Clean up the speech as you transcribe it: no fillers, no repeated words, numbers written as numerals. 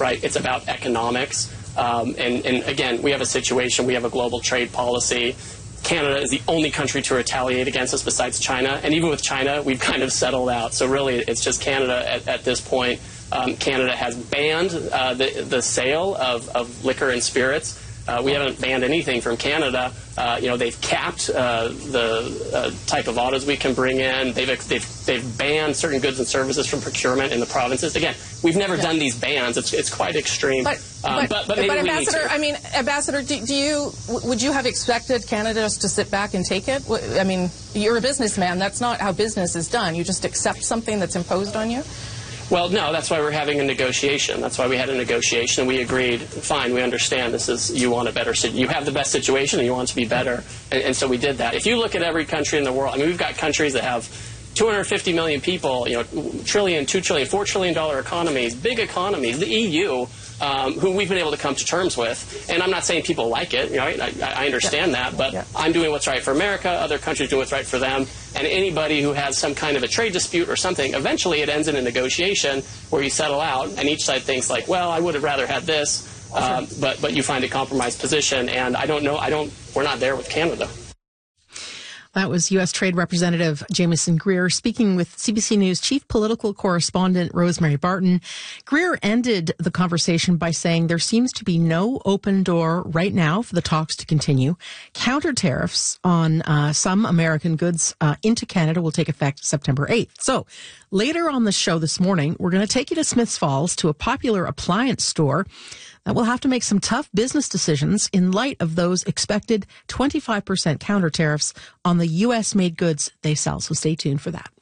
right? It's about economics. And again, we have a situation, we have a global trade policy. Canada is the only country to retaliate against us besides China. And even with China, we've kind of settled out. So really, it's just Canada at this point. Canada has banned the sale of liquor and spirits. We haven't banned anything from Canada. They've capped the type of autos we can bring in. They've banned certain goods and services from procurement in the provinces. Again, we've never done these bans. It's quite extreme. But Ambassador, Ambassador, would you have expected Canada just to sit back and take it? I mean, you're a businessman. That's not how business is done. You just accept something that's imposed on you? Well, no, that's why we're having a negotiation. That's why we had a negotiation. We agreed, fine, we understand you want a better, you have the best situation and you want it to be better. And so we did that. If you look at every country in the world, I mean, we've got countries that have 250 million people, trillion, $2 trillion, $4 trillion economies, big economies, the EU, who we've been able to come to terms with. And I'm not saying people like it, I understand that, but I'm doing what's right for America, other countries do what's right for them. And anybody who has some kind of a trade dispute or something, eventually it ends in a negotiation where you settle out, and each side thinks like, well, I would have rather had this, but you find a compromised position. And we're not there with Canada. That was U.S. Trade Representative Jamieson Greer speaking with CBC News Chief Political Correspondent Rosemary Barton. Greer ended the conversation by saying there seems to be no open door right now for the talks to continue. Counter tariffs on some American goods into Canada will take effect September 8th. So later on the show this morning, we're going to take you to Smiths Falls to a popular appliance store that will have to make some tough business decisions in light of those expected 25% counter tariffs on the U.S.-made goods they sell. So stay tuned for that.